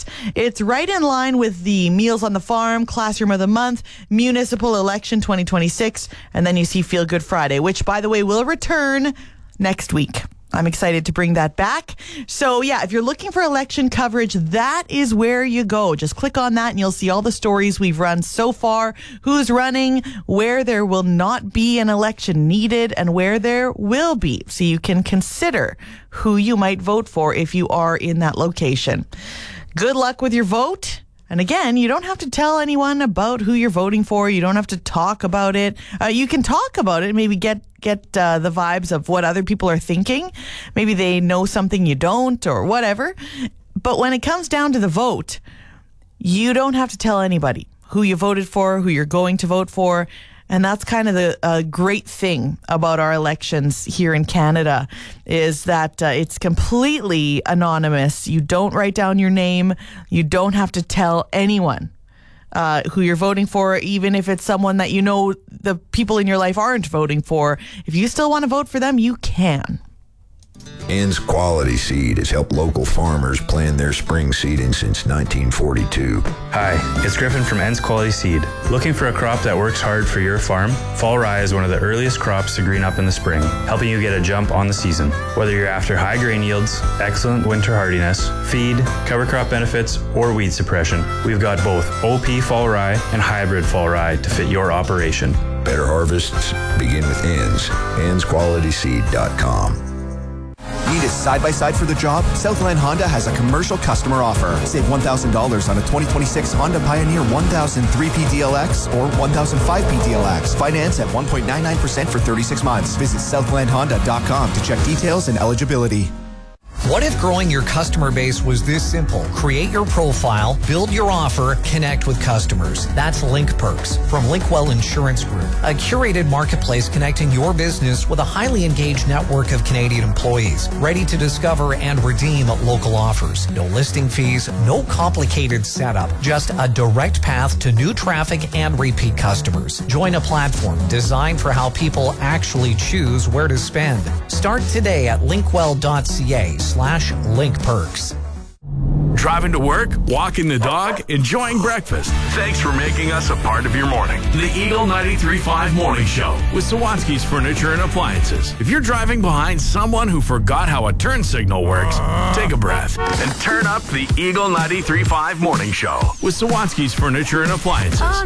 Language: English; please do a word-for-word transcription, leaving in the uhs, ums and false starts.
It's right in line with the Meals on the Farm, Classroom of the Month, Municipal Election twenty twenty-six, and then you see Feel Good Friday, which, by the way, will return next week. I'm excited to bring that back. So, yeah, if you're looking for election coverage, that is where you go. Just click on that and you'll see all the stories we've run so far, who's running, where there will not be an election needed, and where there will be. So you can consider who you might vote for if you are in that location. Good luck with your vote. And again, you don't have to tell anyone about who you're voting for. You don't have to talk about it. Uh, you can talk about it, maybe get get uh, the vibes of what other people are thinking. Maybe they know something you don't or whatever. But when it comes down to the vote, you don't have to tell anybody who you voted for, who you're going to vote for. And that's kind of the uh, great thing about our elections here in Canada is that uh, it's completely anonymous. You don't write down your name. You don't have to tell anyone uh, who you're voting for, even if it's someone that you know the people in your life aren't voting for. If you still want to vote for them, you can. Ann's Quality Seed has helped local farmers plan their spring seeding since nineteen forty-two. Hi, it's Griffin from Ann's Quality Seed. Looking for a crop that works hard for your farm? Fall rye is one of the earliest crops to green up in the spring, helping you get a jump on the season. Whether you're after high grain yields, excellent winter hardiness, feed, cover crop benefits, or weed suppression, we've got both O P fall rye and hybrid fall rye to fit your operation. Better harvests begin with Ann's. Anns Quality Seed dot com. Need a side-by-side for the job? Southland Honda has a commercial customer offer. Save one thousand dollars on a twenty twenty-six Honda Pioneer one thousand three P D L X or one thousand five P D L X. Finance at one point nine nine percent for thirty-six months. Visit Southland Honda dot com to check details and eligibility. What if growing your customer base was this simple? Create your profile, build your offer, connect with customers. That's Link Perks from Linkwell Insurance Group, a curated marketplace connecting your business with a highly engaged network of Canadian employees, ready to discover and redeem local offers. No listing fees, no complicated setup, just a direct path to new traffic and repeat customers. Join a platform designed for how people actually choose where to spend. Start today at linkwell dot c a slash link perks. Driving to work, walking the dog, enjoying breakfast. Thanks for making us a part of your morning. The Eagle ninety-three point five Morning Show with Sawatsky's Furniture and Appliances. If you're driving behind someone who forgot how a turn signal works, take a breath and turn up the Eagle ninety-three point five Morning Show with Sawatsky's Furniture and Appliances.